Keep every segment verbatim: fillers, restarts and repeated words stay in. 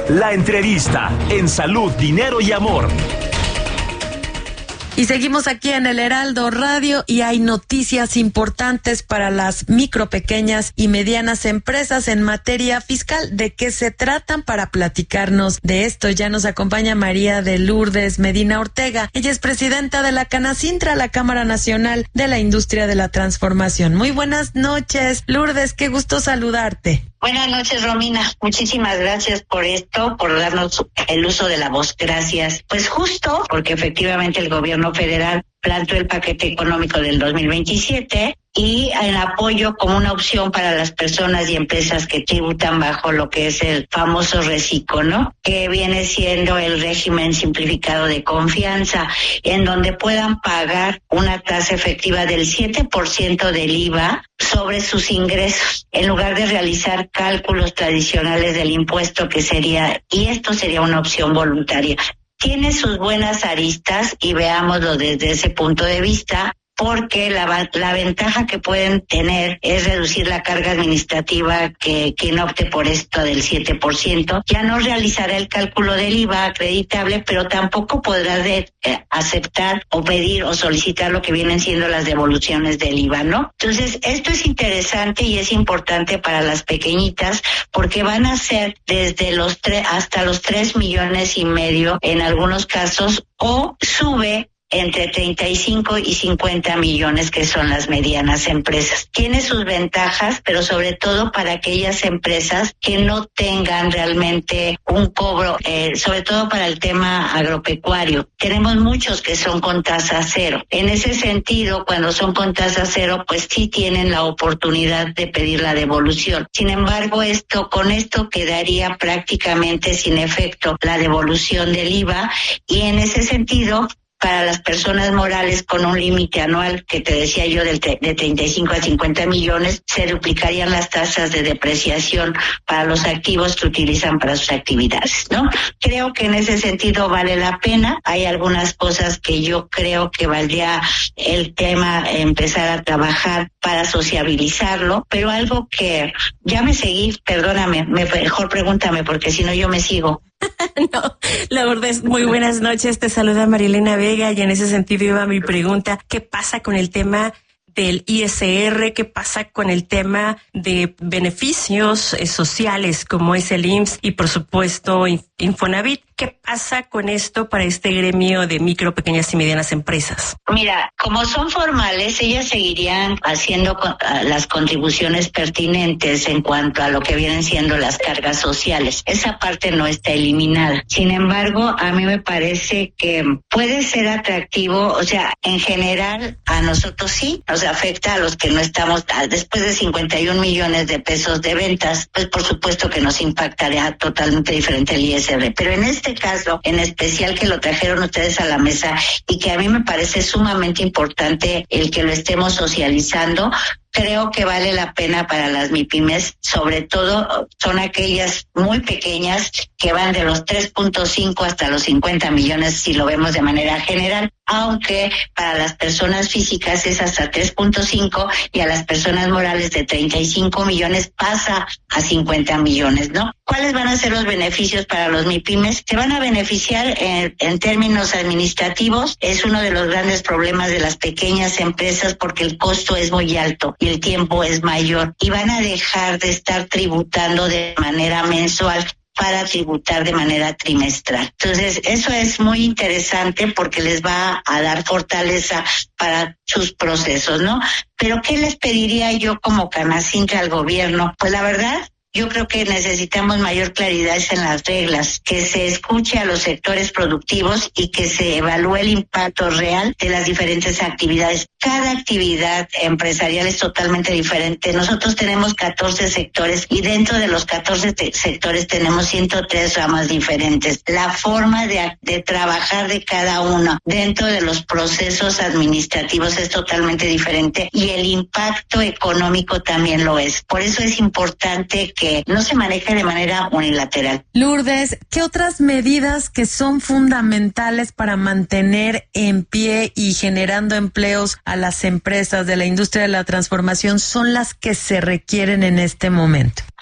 La entrevista en Salud, Dinero y Amor. Y seguimos aquí en el Heraldo Radio y hay noticias importantes para las micro, pequeñas y medianas empresas en materia fiscal. ¿De qué se tratan? Para platicarnos de esto ya nos acompaña María de Lourdes Medina Ortega. Ella es presidenta de la Canacintra, la Cámara Nacional de la Industria de la Transformación. Muy buenas noches, Lourdes, qué gusto saludarte. Buenas noches, Romina. Muchísimas gracias por esto, por darnos el uso de la voz. Gracias. Pues justo porque efectivamente el gobierno federal planteó el paquete económico del dos mil veintisiete y en apoyo como una opción para las personas y empresas que tributan bajo lo que es el famoso RECICO, ¿no? Que viene siendo el régimen simplificado de confianza, en donde puedan pagar una tasa efectiva del siete por ciento del I V A sobre sus ingresos, en lugar de realizar cálculos tradicionales del impuesto que sería, y esto sería una opción voluntaria. Tiene sus buenas aristas y veámoslo desde ese punto de vista, porque la, la ventaja que pueden tener es reducir la carga administrativa que quien opte por esto del siete por ciento. Ya no realizará el cálculo del I V A acreditable, pero tampoco podrá de, eh, aceptar o pedir o solicitar lo que vienen siendo las devoluciones del I V A, ¿no? Entonces, esto es interesante y es importante para las pequeñitas porque van a ser desde los tres hasta los tres millones y medio en algunos casos, o sube entre treinta y cinco y cincuenta millones, que son las medianas empresas. Tiene sus ventajas, pero sobre todo para aquellas empresas que no tengan realmente un cobro, eh, sobre todo para el tema agropecuario. Tenemos muchos que son con tasa cero. En ese sentido, cuando son con tasa cero, pues sí tienen la oportunidad de pedir la devolución. Sin embargo, esto, con esto quedaría prácticamente sin efecto la devolución del I V A, y en ese sentido, para las personas morales con un límite anual que te decía yo del de treinta y cinco a cincuenta millones, se duplicarían las tasas de depreciación para los activos que utilizan para sus actividades, ¿no? Creo que en ese sentido vale la pena. Hay algunas cosas que yo creo que valdría el tema empezar a trabajar para sociabilizarlo, pero algo que ya me seguí, perdóname, mejor pregúntame porque si no yo me sigo. No, Lourdes, muy buenas noches, te saluda Marilena Vega y en ese sentido iba mi pregunta, ¿qué pasa con el tema del I S R? ¿Qué pasa con el tema de beneficios eh, sociales como es el I M S S y por supuesto Infonavit? ¿Qué pasa con esto para este gremio de micro, pequeñas y medianas empresas? Mira, como son formales, ellas seguirían haciendo co- las contribuciones pertinentes en cuanto a lo que vienen siendo las cargas sociales. Esa parte no está eliminada. Sin embargo, a mí me parece que puede ser atractivo, o sea, en general a nosotros sí nos afecta, a los que no estamos, después de cincuenta y un millones de pesos de ventas, pues por supuesto que nos impactaría totalmente diferente el I S R. Pero en este este caso en especial que lo trajeron ustedes a la mesa y que a mí me parece sumamente importante el que lo estemos socializando, creo que vale la pena para las MIPYMES, sobre todo son aquellas muy pequeñas que van de los tres punto cinco hasta los cincuenta millones si lo vemos de manera general, aunque para las personas físicas es hasta tres punto cinco y a las personas morales de treinta y cinco millones pasa a cincuenta millones, ¿no? ¿Cuáles van a ser los beneficios para los MIPYMES? Se van a beneficiar en, en términos administrativos, es uno de los grandes problemas de las pequeñas empresas porque el costo es muy alto y el tiempo es mayor y van a dejar de estar tributando de manera mensual para tributar de manera trimestral. Entonces, eso es muy interesante porque les va a dar fortaleza para sus procesos, ¿no? Pero, ¿qué les pediría yo como Canacintra al gobierno? Pues la verdad, yo creo que necesitamos mayor claridad en las reglas, que se escuche a los sectores productivos y que se evalúe el impacto real de las diferentes actividades. Cada actividad empresarial es totalmente diferente. Nosotros tenemos catorce sectores y dentro de los catorce te- sectores tenemos ciento tres ramas diferentes. La forma de, de trabajar de cada uno dentro de los procesos administrativos es totalmente diferente y el impacto económico también lo es. Por eso es importante que que no se maneje de manera unilateral. Lourdes, ¿qué otras medidas que son fundamentales para mantener en pie y generando empleos a las empresas de la industria de la transformación son las que se requieren en este momento?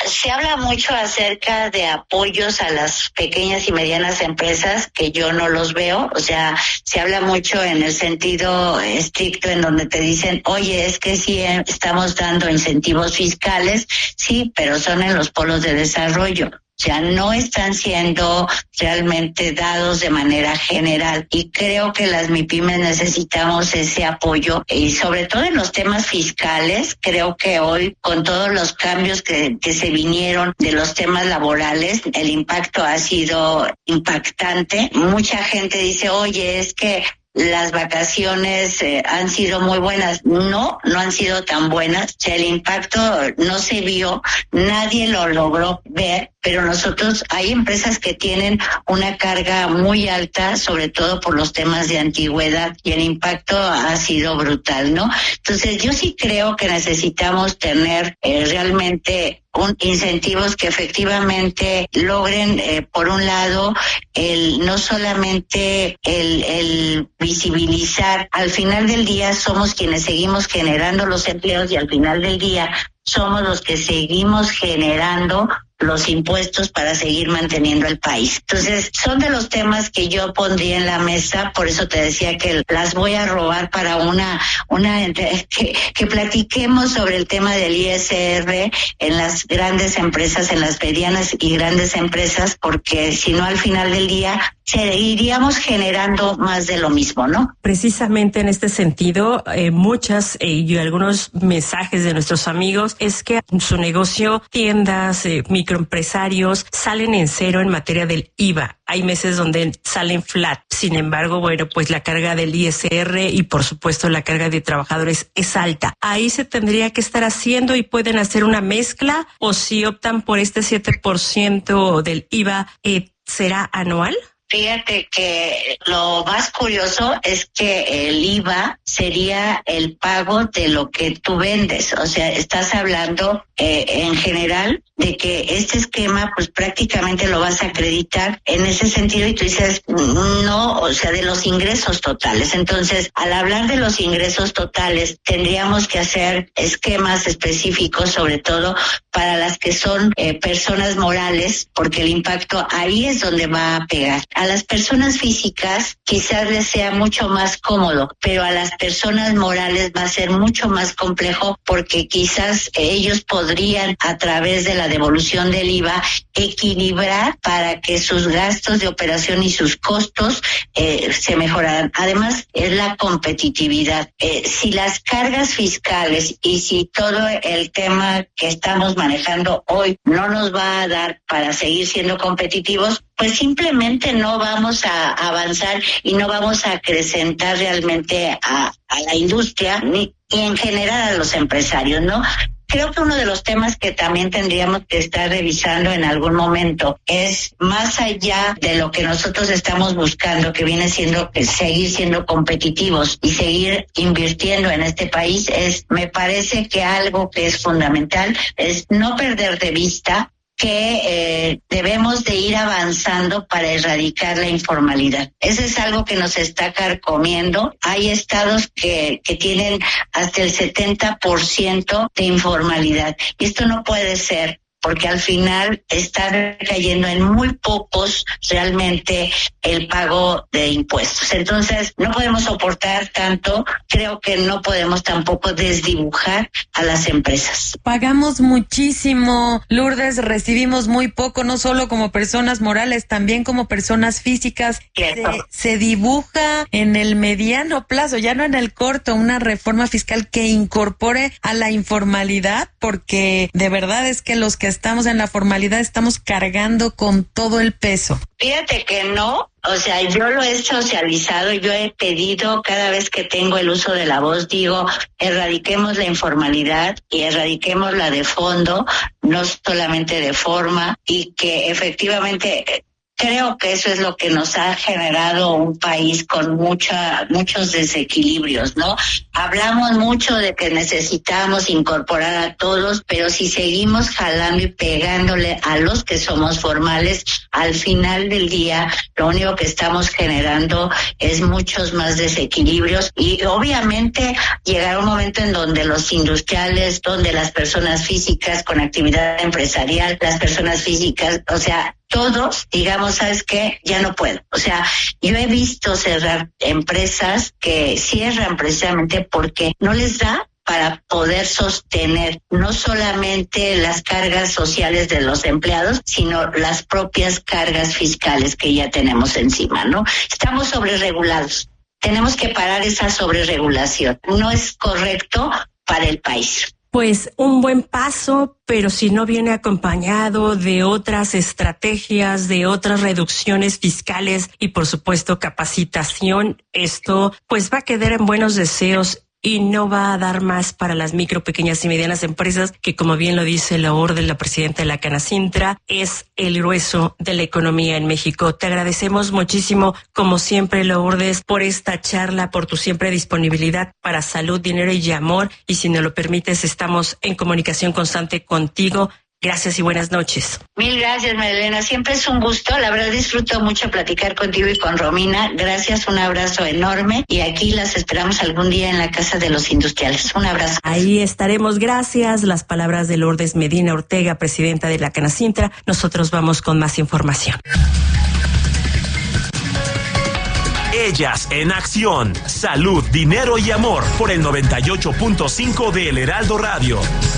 se habla mucho acerca de apoyos a las pequeñas y medianas empresas, que yo no los veo. O sea, se habla mucho en el sentido estricto en donde te dicen, oye, es que sí estamos dando incentivos fiscales, sí, pero son en los polos de desarrollo. O sea, no están siendo realmente dados de manera general, y creo que las MIPYMES necesitamos ese apoyo, y sobre todo en los temas fiscales. Creo que hoy, con todos los cambios que, que se vinieron de los temas laborales, el impacto ha sido impactante. Mucha gente dice, oye, es que las vacaciones eh, han sido muy buenas. No, no han sido tan buenas. O sea, el impacto no se vio, nadie lo logró ver, pero nosotros, hay empresas que tienen una carga muy alta, sobre todo por los temas de antigüedad, y el impacto ha sido brutal, ¿no? Entonces, yo sí creo que necesitamos tener eh, realmente un incentivos que efectivamente logren, eh, por un lado, el no solamente el, el visibilizar. Al final del día somos quienes seguimos generando los empleos, y al final del día somos los que seguimos generando los impuestos para seguir manteniendo el país. Entonces, son de los temas que yo pondría en la mesa. Por eso te decía que las voy a robar para una, una que, que platiquemos sobre el tema del I S R en las grandes empresas, en las medianas y grandes empresas, porque si no, al final del día seguiríamos generando más de lo mismo, ¿no? Precisamente en este sentido, eh, muchas eh, y algunos mensajes de nuestros amigos es que su negocio, tiendas, eh, microempresarios, salen en cero en materia del I V A. Hay meses donde salen flat. Sin embargo, bueno, pues la carga del I S R y por supuesto la carga de trabajadores es alta. Ahí se tendría que estar haciendo, y pueden hacer una mezcla, o si optan por este siete por ciento del I V A, eh, ¿será anual? Fíjate que lo más curioso es que el I V A sería el pago de lo que tú vendes. O sea, estás hablando eh, en general de que este esquema pues prácticamente lo vas a acreditar en ese sentido, y tú dices, no, o sea, de los ingresos totales. Entonces, al hablar de los ingresos totales, tendríamos que hacer esquemas específicos, sobre todo para las que son eh, personas morales, porque el impacto ahí es donde va a pegar. A las personas físicas quizás les sea mucho más cómodo, pero a las personas morales va a ser mucho más complejo, porque quizás ellos podrían, a través de la devolución del I V A, equilibrar para que sus gastos de operación y sus costos eh, se mejoraran. Además, es la competitividad. Eh, si las cargas fiscales y si todo el tema que estamos manejando hoy no nos va a dar para seguir siendo competitivos, pues simplemente no vamos a avanzar y no vamos a acrecentar realmente a, a la industria ni y en general a los empresarios, ¿no? Creo que uno de los temas que también tendríamos que estar revisando en algún momento es, más allá de lo que nosotros estamos buscando, que viene siendo seguir siendo competitivos y seguir invirtiendo en este país, es, me parece que algo que es fundamental es no perder de vista que eh, debemos de ir avanzando para erradicar la informalidad. Eso es algo que nos está carcomiendo. Hay estados que, que tienen hasta el setenta por ciento de informalidad. Y esto no puede ser, porque al final está cayendo en muy pocos realmente el pago de impuestos. Entonces, no podemos soportar tanto. Creo que no podemos tampoco desdibujar a las empresas. Pagamos muchísimo, Lourdes, recibimos muy poco, no solo como personas morales, también como personas físicas. Se, se dibuja en el mediano plazo, ya no en el corto, una reforma fiscal que incorpore a la informalidad, porque de verdad es que los que estamos en la formalidad estamos cargando con todo el peso. Fíjate que no. O sea, yo lo he socializado, yo he pedido cada vez que tengo el uso de la voz, digo, erradiquemos la informalidad y erradiquemos la de fondo, no solamente de forma, y que efectivamente Creo que eso es lo que nos ha generado un país con mucha, muchos desequilibrios, ¿no? Hablamos mucho de que necesitamos incorporar a todos, pero si seguimos jalando y pegándole a los que somos formales, al final del día lo único que estamos generando es muchos más desequilibrios y obviamente llegará un momento en donde los industriales, donde las personas físicas con actividad empresarial, las personas físicas, o sea, todos, digamos, ¿sabes qué? Ya no puedo. O sea, yo he visto cerrar empresas que cierran precisamente porque no les da para poder sostener no solamente las cargas sociales de los empleados, sino las propias cargas fiscales que ya tenemos encima, ¿no? Estamos sobreregulados. Tenemos que parar esa sobreregulación. No es correcto para el país. Pues un buen paso, pero si no viene acompañado de otras estrategias, de otras reducciones fiscales y por supuesto capacitación, esto pues va a quedar en buenos deseos y no va a dar más para las micro, pequeñas y medianas empresas, que como bien lo dice Lourdes, la presidenta de la Canacintra, es el grueso de la economía en México. Te agradecemos muchísimo, como siempre, Lourdes, por esta charla, por tu siempre disponibilidad para salud, dinero y amor, y si nos lo permites, estamos en comunicación constante contigo. Gracias y buenas noches. Mil gracias, Marilena. Siempre es un gusto. La verdad disfruto mucho platicar contigo y con Romina. Gracias, un abrazo enorme. Y aquí las esperamos algún día en la Casa de los Industriales. Un abrazo. Ahí estaremos. Gracias. Las palabras de Lourdes Medina Ortega, presidenta de la Canacintra. Nosotros vamos con más información. Ellas en acción. Salud, dinero y amor. Por el noventa y ocho punto cinco de El Heraldo Radio.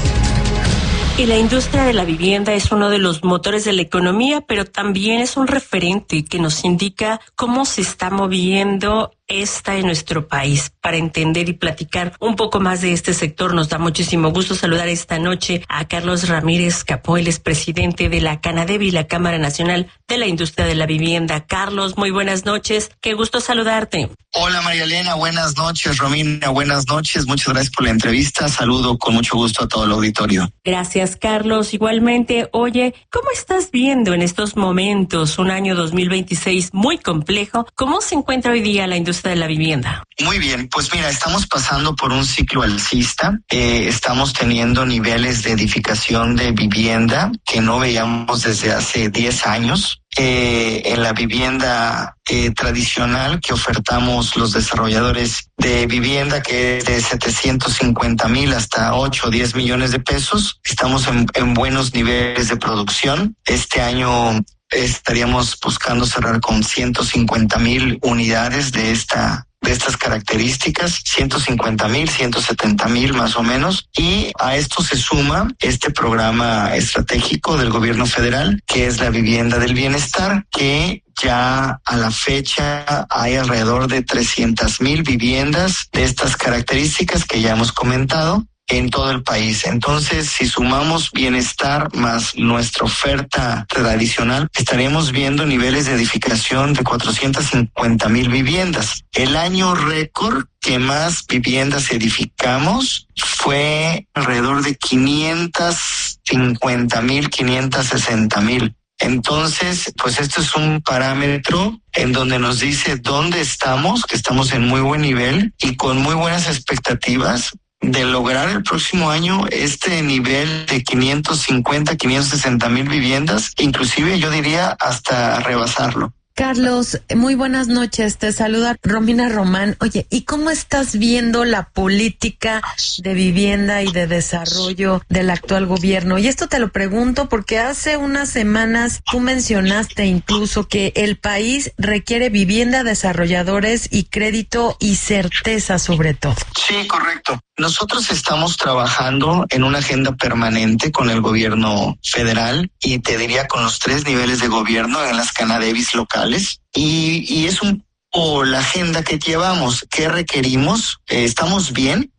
Y la industria de la vivienda es uno de los motores de la economía, pero también es un referente que nos indica cómo se está moviendo esta en nuestro país. Para entender y platicar un poco más de este sector, nos da muchísimo gusto saludar esta noche a Carlos Ramírez Capó, él es presidente de la Canadevi, la Cámara Nacional de la Industria de la Vivienda. Carlos, muy buenas noches, qué gusto saludarte. Hola María Elena, buenas noches. Romina, buenas noches, muchas gracias por la entrevista, saludo con mucho gusto a todo el auditorio. Gracias, Carlos, igualmente. Oye, ¿cómo estás viendo en estos momentos un año dos mil veintiséis muy complejo? ¿Cómo se encuentra hoy día la industria de la vivienda? Muy bien, pues mira, estamos pasando por un ciclo alcista, eh, estamos teniendo niveles de edificación de vivienda que no veíamos desde hace diez años. Eh, en la vivienda eh, tradicional que ofertamos los desarrolladores de vivienda, que es de setecientos cincuenta mil hasta ocho o diez millones de pesos, estamos en, en buenos niveles de producción. Este año estaríamos buscando cerrar con ciento cincuenta mil unidades de esta de estas características, ciento cincuenta mil, ciento setenta mil más o menos, y a esto se suma este programa estratégico del gobierno federal, que es la vivienda del bienestar, que ya a la fecha hay alrededor de trescientas mil viviendas de estas características que ya hemos comentado en todo el país. Entonces, si sumamos bienestar más nuestra oferta tradicional, estaríamos viendo niveles de edificación de cuatrocientas cincuenta mil viviendas. El año récord que más viviendas edificamos fue alrededor de quinientas cincuenta mil, quinientas sesenta mil. Entonces, pues esto es un parámetro en donde nos dice dónde estamos, que estamos en muy buen nivel y con muy buenas expectativas de lograr el próximo año este nivel de quinientos cincuenta, quinientos sesenta mil viviendas, inclusive yo diría hasta rebasarlo. Carlos, muy buenas noches, te saluda Romina Román. Oye, ¿y cómo estás viendo la política de vivienda y de desarrollo del actual gobierno? Y esto te lo pregunto porque hace unas semanas tú mencionaste incluso que el país requiere vivienda, desarrolladores y crédito y certeza sobre todo. Sí, correcto. Nosotros estamos trabajando en una agenda permanente con el gobierno federal y te diría con los tres niveles de gobierno en las Canadevis locales y, y es un o la agenda que llevamos, ¿qué requerimos? Eh, estamos bien,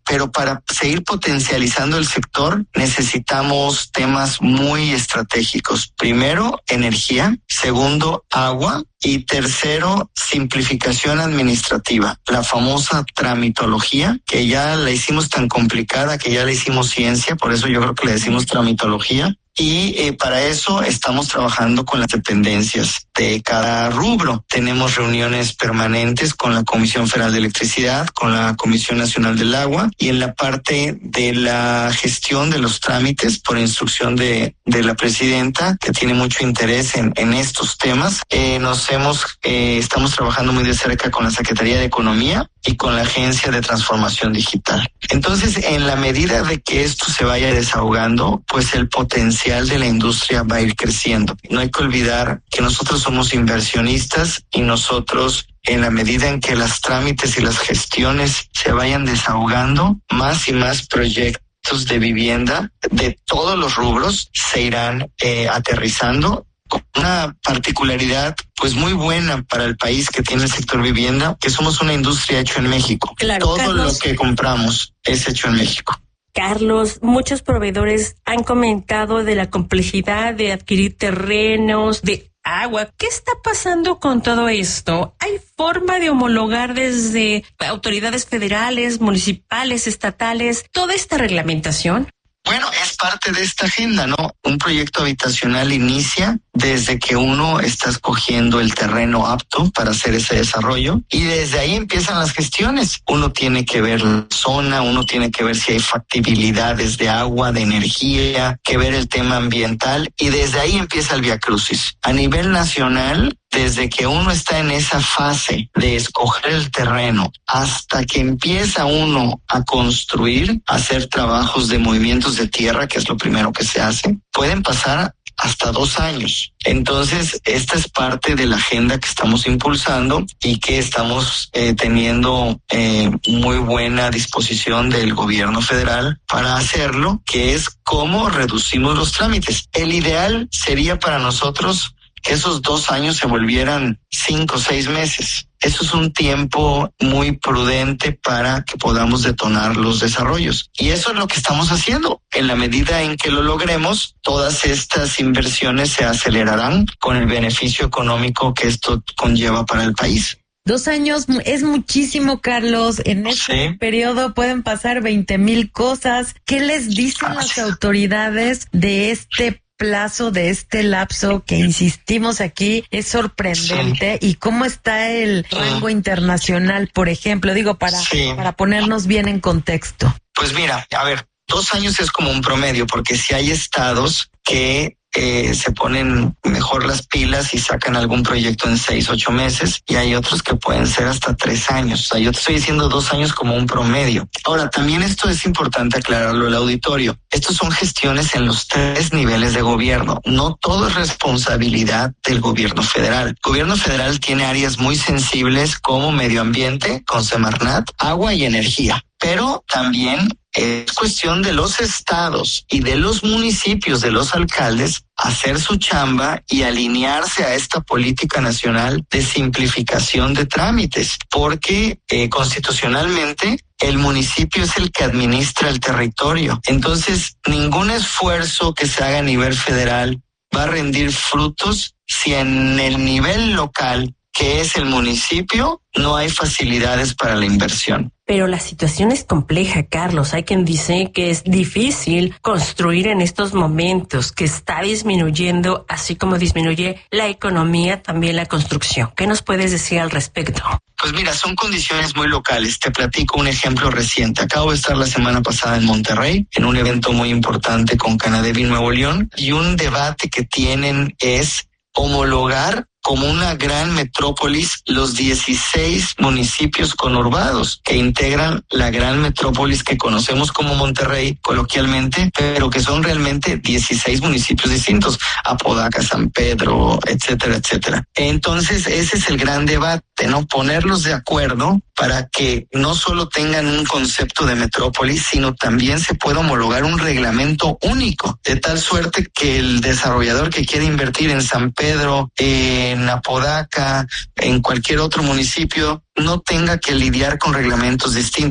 pero para seguir potencializando el sector necesitamos temas muy estratégicos. Primero, energía. Segundo, agua. Y tercero, simplificación administrativa, la famosa tramitología, que ya la hicimos tan complicada que ya la hicimos ciencia, por eso yo creo que le decimos tramitología. Y eh, para eso estamos trabajando con las dependencias de cada rubro. Tenemos reuniones permanentes con la Comisión Federal de Electricidad, con la Comisión Nacional del Agua, y en la parte de la gestión de los trámites por instrucción de, de la presidenta, que tiene mucho interés en, en estos temas. Eh, nos hemos, eh, estamos trabajando muy de cerca con la Secretaría de Economía y con la Agencia de Transformación Digital. Entonces, en la medida de que esto se vaya desahogando, pues el potencial de la industria va a ir creciendo. No hay que olvidar que nosotros somos inversionistas y nosotros, en la medida en que las trámites y las gestiones se vayan desahogando, más y más proyectos de vivienda de todos los rubros se irán eh, aterrizando. Una particularidad pues muy buena para el país que tiene el sector vivienda, que somos una industria hecha en México. Claro, Todo Carlos, lo que compramos es hecho en México. Carlos, muchos proveedores han comentado de la complejidad de adquirir terrenos, de agua. ¿Qué está pasando con todo esto? ¿Hay forma de homologar desde autoridades federales, municipales, estatales, toda esta reglamentación? Bueno, es parte de esta agenda, ¿no? Un proyecto habitacional inicia desde que uno está escogiendo el terreno apto para hacer ese desarrollo, y desde ahí empiezan las gestiones. Uno tiene que ver la zona, uno tiene que ver si hay factibilidades de agua, de energía, que ver el tema ambiental, y desde ahí empieza el viacrucis. A nivel nacional, desde que uno está en esa fase de escoger el terreno hasta que empieza uno a construir, a hacer trabajos de movimientos de tierra, que es lo primero que se hace, pueden pasar hasta dos años. Entonces, esta es parte de la agenda que estamos impulsando y que estamos eh, teniendo eh, muy buena disposición del gobierno federal para hacerlo, que es cómo reducimos los trámites. El ideal sería para nosotros que esos dos años se volvieran cinco o seis meses. Eso es un tiempo muy prudente para que podamos detonar los desarrollos. Y eso es lo que estamos haciendo. En la medida en que lo logremos, todas estas inversiones se acelerarán con el beneficio económico que esto conlleva para el país. Dos años es muchísimo, Carlos. En este sí. periodo pueden pasar veinte mil cosas. ¿Qué les dicen ah, las sí. autoridades de este plazo, de este lapso que insistimos aquí? Es sorprendente. Sí. ¿Y cómo está el rango internacional, por ejemplo? Digo, para, sí. para ponernos bien en contexto. Pues mira, a ver, dos años es como un promedio, porque si hay estados que Eh, se ponen mejor las pilas y sacan algún proyecto en seis, ocho meses, y hay otros que pueden ser hasta tres años. O sea, yo te estoy diciendo dos años como un promedio. Ahora, también esto es importante aclararlo al auditorio. Estos son gestiones en los tres niveles de gobierno. No todo es responsabilidad del gobierno federal. El gobierno federal tiene áreas muy sensibles como medio ambiente, con Semarnat, agua y energía. Pero también es cuestión de los estados y de los municipios, de los alcaldes, hacer su chamba y alinearse a esta política nacional de simplificación de trámites, porque eh, constitucionalmente el municipio es el que administra el territorio. Entonces, ningún esfuerzo que se haga a nivel federal va a rendir frutos si en el nivel local, que es el municipio, no hay facilidades para la inversión. Pero la situación es compleja, Carlos. Hay quien dice que es difícil construir en estos momentos, que está disminuyendo, así como disminuye la economía, también la construcción. ¿Qué nos puedes decir al respecto? Pues mira, son condiciones muy locales. Te platico un ejemplo reciente. Acabo de estar la semana pasada en Monterrey, en un evento muy importante con Canadevi Nuevo León, y un debate que tienen es homologar como una gran metrópolis los dieciséis municipios conurbados que integran la gran metrópolis que conocemos como Monterrey coloquialmente, pero que son realmente dieciséis municipios distintos, Apodaca, San Pedro, etcétera, etcétera. Entonces ese es el gran debate, ¿no? Ponerlos de acuerdo para que no solo tengan un concepto de metrópolis, sino también se pueda homologar un reglamento único, de tal suerte que el desarrollador que quiere invertir en San Pedro, eh, en Apodaca, en cualquier otro municipio, no tenga que lidiar con reglamentos distintos.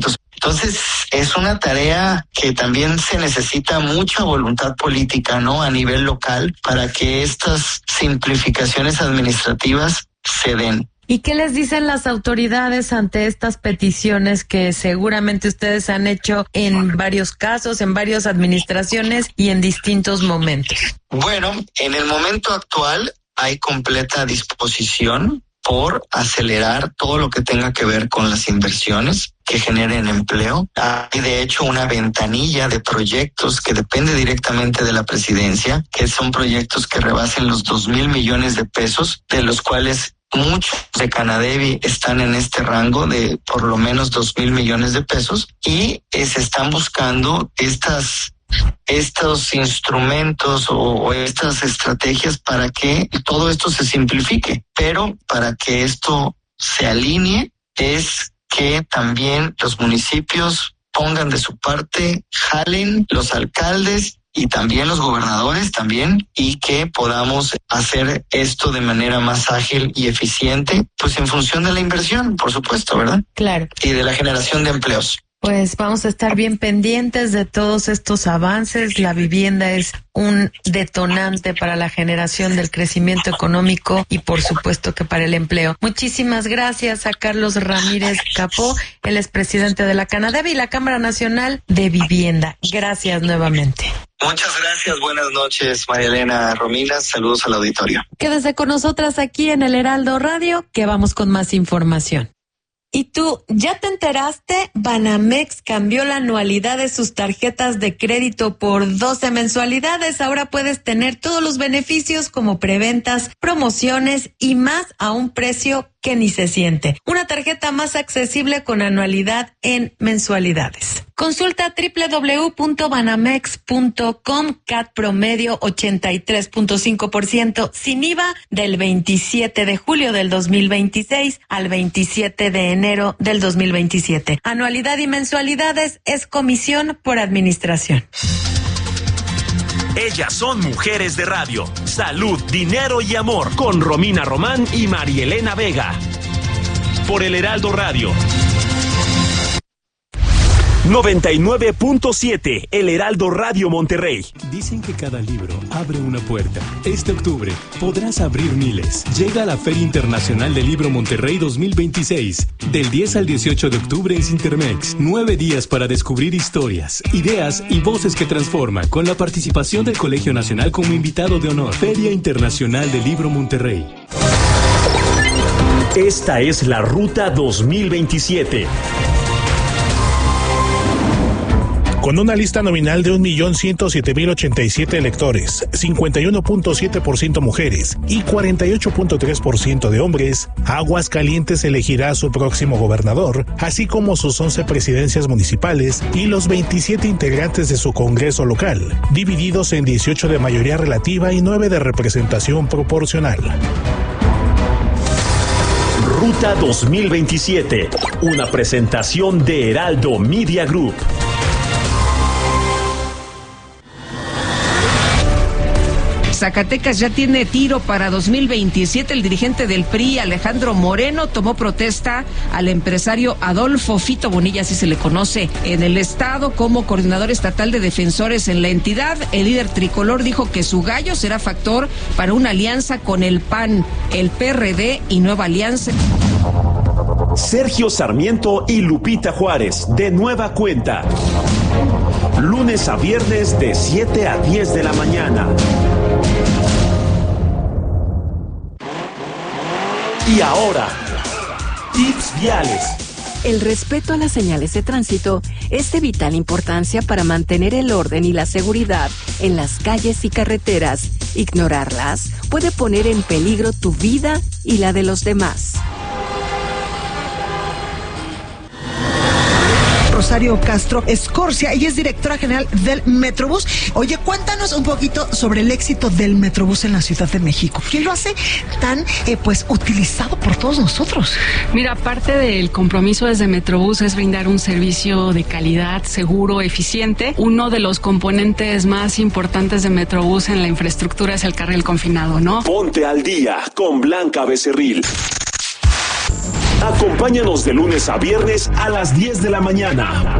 Entonces, es una tarea que también se necesita mucha voluntad política, ¿no? A nivel local, para que estas simplificaciones administrativas se den. ¿Y qué les dicen las autoridades ante estas peticiones que seguramente ustedes han hecho en varios casos, en varias administraciones y en distintos momentos? Bueno, en el momento actual hay completa disposición por acelerar todo lo que tenga que ver con las inversiones que generen empleo. Hay de hecho una ventanilla de proyectos que depende directamente de la presidencia, que son proyectos que rebasen los dos mil millones de pesos, de los cuales muchos de Canadevi están en este rango de por lo menos dos mil millones de pesos y eh, se están buscando estas estos instrumentos o, o estas estrategias para que todo esto se simplifique, pero para que esto se alinee es que también los municipios pongan de su parte, jalen los alcaldes y también los gobernadores también, y que podamos hacer esto de manera más ágil y eficiente, pues en función de la inversión, por supuesto, ¿verdad? Claro. Y de la generación de empleos. Pues vamos a estar bien pendientes de todos estos avances. La vivienda es un detonante para la generación del crecimiento económico y por supuesto que para el empleo. Muchísimas gracias a Carlos Ramírez Capó, el expresidente de la Canadevi y la Cámara Nacional de Vivienda. Gracias nuevamente. Muchas gracias, buenas noches, María Elena Romina, saludos al auditorio. Quédese con nosotras aquí en el Heraldo Radio, que vamos con más información. ¿Y tú, ya te enteraste? Banamex cambió la anualidad de sus tarjetas de crédito por doce mensualidades. Ahora puedes tener todos los beneficios como preventas, promociones y más a un precio que ni se siente. Una tarjeta más accesible con anualidad en mensualidades. Consulta doble u doble u doble u punto banamex punto com, C A T promedio ochenta y tres punto cinco por ciento sin I V A del veintisiete de julio del dos mil veintiséis al veintisiete de enero del dos mil veintisiete. Anualidad y mensualidades es comisión por administración. Ellas son mujeres de radio. Salud, dinero y amor. Con Romina Román y Marielena Vega. Por el Heraldo Radio. noventa y nueve punto siete, El Heraldo Radio Monterrey. Dicen que cada libro abre una puerta. Este octubre podrás abrir miles. Llega a la Feria Internacional del Libro Monterrey dos mil veintiséis. Del diez al dieciocho de octubre en Cintermex. Nueve días para descubrir historias, ideas y voces que transforman, con la participación del Colegio Nacional como invitado de honor. Feria Internacional del Libro Monterrey. Esta es la Ruta dos mil veintisiete. Con una lista nominal de un millón ciento siete mil ochenta y siete electores, cincuenta y uno punto siete por ciento mujeres y cuarenta y ocho punto tres por ciento de hombres, Aguascalientes elegirá a su próximo gobernador, así como sus once presidencias municipales y los veintisiete integrantes de su Congreso local, divididos en dieciocho de mayoría relativa y nueve de representación proporcional. Ruta dos mil veintisiete, una presentación de Heraldo Media Group. Zacatecas ya tiene tiro para dos mil veintisiete. El dirigente del P R I, Alejandro Moreno, tomó protesta al empresario Adolfo Fito Bonilla, así se le conoce en el estado, como coordinador estatal de defensores en la entidad. El líder tricolor dijo que su gallo será factor para una alianza con el P A N, el P R D y Nueva Alianza. Sergio Sarmiento y Lupita Juárez, de nueva cuenta. Lunes a viernes de siete a diez de la mañana. Y ahora, tips viales. El respeto a las señales de tránsito es de vital importancia para mantener el orden y la seguridad en las calles y carreteras. Ignorarlas puede poner en peligro tu vida y la de los demás. Rosario Castro Escorcia, ella es directora general del Metrobús. Oye, cuéntanos un poquito sobre el éxito del Metrobús en la Ciudad de México. ¿Qué lo hace tan eh, pues utilizado por todos nosotros? Mira, parte del compromiso desde Metrobús es brindar un servicio de calidad, seguro, eficiente. Uno de los componentes más importantes de Metrobús en la infraestructura es el carril confinado, ¿no? Ponte al día con Blanca Becerril. Acompáñanos de lunes a viernes a las diez de la mañana.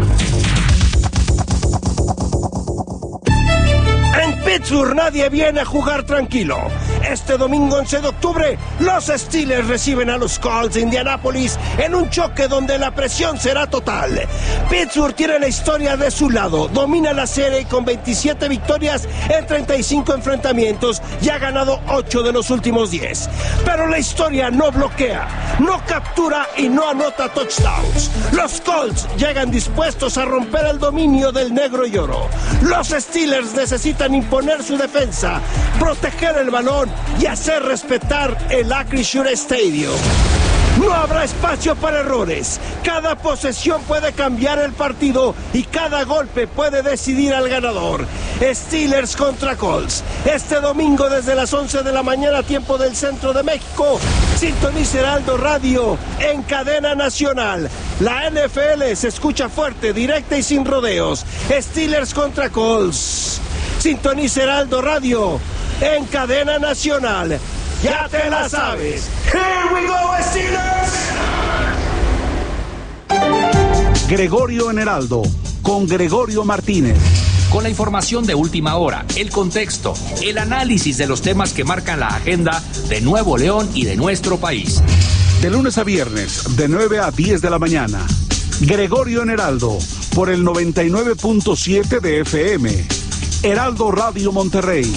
En Pittsburgh nadie viene a jugar tranquilo. Este domingo once de octubre, los Steelers reciben a los Colts de Indianápolis en un choque donde la presión será total. Pittsburgh tiene la historia de su lado, domina la serie con veintisiete victorias en treinta y cinco enfrentamientos y ha ganado ocho de los últimos diez. Pero la historia no bloquea, no captura y no anota touchdowns. Los Colts llegan dispuestos a romper el dominio del negro y oro. Los Steelers necesitan imponer su defensa, proteger el balón y hacer respetar el Acrisure Stadium. No habrá espacio para errores. Cada posesión puede cambiar el partido y cada golpe puede decidir al ganador. Steelers contra Colts. Este domingo desde las once de la mañana, tiempo del centro de México. Sintoniza Heraldo Radio en cadena nacional. La N F L se escucha fuerte, directa y sin rodeos. Steelers contra Colts. Sintoniza Heraldo Radio en cadena nacional. Ya te la sabes. Here we go, Steelers. Gregorio en Heraldo, con Gregorio Martínez. Con la información de última hora, el contexto, el análisis de los temas que marcan la agenda de Nuevo León y de nuestro país. De lunes a viernes, de nueve a diez de la mañana. Gregorio en Heraldo, por el noventa y nueve punto siete de F M. Heraldo Radio Monterrey.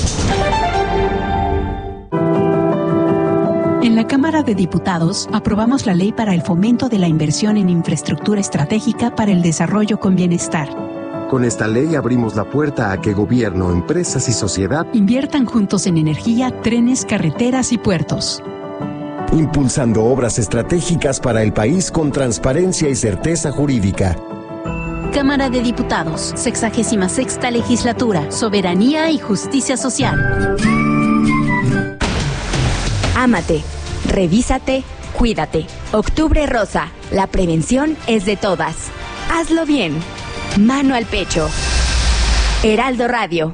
En la Cámara de Diputados aprobamos la ley para el fomento de la inversión en infraestructura estratégica para el desarrollo con bienestar. Con esta ley abrimos la puerta a que gobierno, empresas y sociedad inviertan juntos en energía, trenes, carreteras y puertos. Impulsando obras estratégicas para el país con transparencia y certeza jurídica. Cámara de Diputados, sexagésima sexta legislatura, soberanía y justicia social. Ámate, revísate, cuídate. Octubre Rosa, la prevención es de todas. Hazlo bien. Mano al pecho. Heraldo Radio.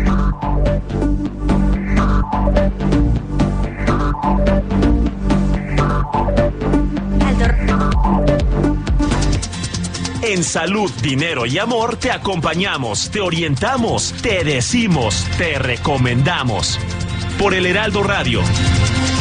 En salud, dinero y amor te acompañamos, te orientamos, te decimos, te recomendamos. Por el Heraldo Radio.